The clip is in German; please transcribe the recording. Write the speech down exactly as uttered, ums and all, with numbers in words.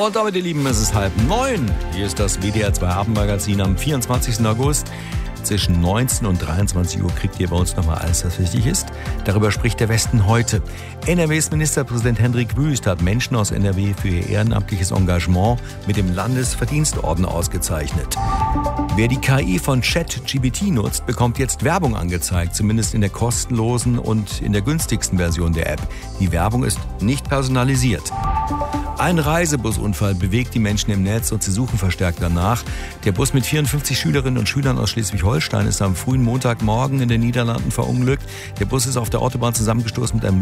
Und damit, ihr Lieben, ist es halb neun. Hier ist das W D R zwei Abendmagazin am vierundzwanzigsten August. Zwischen neunzehn und dreiundzwanzig Uhr kriegt ihr bei uns nochmal alles, was wichtig ist. Darüber spricht der Westen heute. N R Ws Ministerpräsident Hendrik Wüst hat Menschen aus N R W für ihr ehrenamtliches Engagement mit dem Landesverdienstorden ausgezeichnet. Wer die K I von ChatGPT nutzt, bekommt jetzt Werbung angezeigt, zumindest in der kostenlosen und in der günstigsten Version der App. Die Werbung ist nicht personalisiert. Ein Reisebusunfall bewegt die Menschen im Netz und sie suchen verstärkt danach. Der Bus mit vierundfünfzig Schülerinnen und Schülern aus Schleswig-Holstein ist am frühen Montagmorgen in den Niederlanden verunglückt. Der Bus ist auf der Autobahn zusammengestoßen mit einem